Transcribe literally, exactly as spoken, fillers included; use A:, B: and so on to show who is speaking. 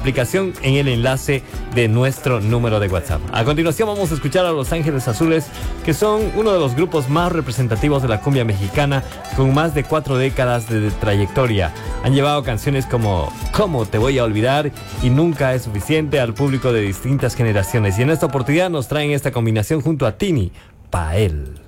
A: explicación en el enlace de nuestro número de WhatsApp. A continuación vamos a escuchar a Los Ángeles Azules, que son uno de los grupos más representativos de la cumbia mexicana, con más de cuatro décadas de trayectoria. Han llevado canciones como ¿Cómo te voy a olvidar? Y Nunca es suficiente al público de distintas generaciones. Y en esta oportunidad nos traen esta combinación junto a Tini, Pa' él.